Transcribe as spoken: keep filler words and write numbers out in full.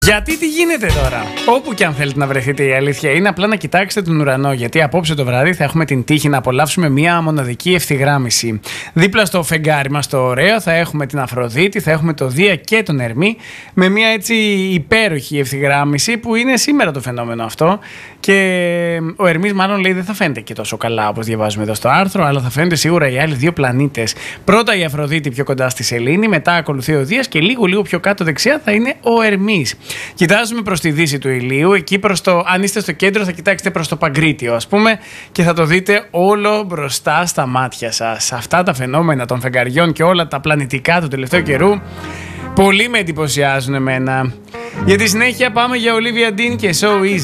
Γιατί τι γίνεται τώρα? Όπου και αν θέλετε να βρεθείτε, η αλήθεια είναι απλά να κοιτάξετε τον ουρανό. Γιατί απόψε το βράδυ θα έχουμε την τύχη να απολαύσουμε μία μοναδική ευθυγράμμιση. Δίπλα στο φεγγάρι μας το ωραίο θα έχουμε την Αφροδίτη, θα έχουμε το Δία και τον Ερμή. Με μία έτσι υπέροχη ευθυγράμμιση που είναι σήμερα το φαινόμενο αυτό. Και ο Ερμής μάλλον λέει δεν θα φαίνεται και τόσο καλά όπως διαβάζουμε εδώ στο άρθρο, αλλά θα φαίνονται σίγουρα οι άλλοι δύο πλανήτες. Πρώτα η Αφροδίτη πιο κοντά στη Σελήνη, μετά ακολουθεί ο Δίας και λίγο λίγο πιο κάτω δεξιά θα είναι ο Ερμής. Κοιτάζουμε προς τη δύση του ηλίου, εκεί προς το, αν είστε στο κέντρο θα κοιτάξετε προς το Παγκρίτιο ας πούμε και θα το δείτε όλο μπροστά στα μάτια σας. Αυτά τα φαινόμενα των φεγγαριών και όλα τα πλανητικά του τελευταίου καιρού πολύ με εντυπωσιάζουν εμένα. Για τη συνέχεια πάμε για Olivia Dean και So Easy.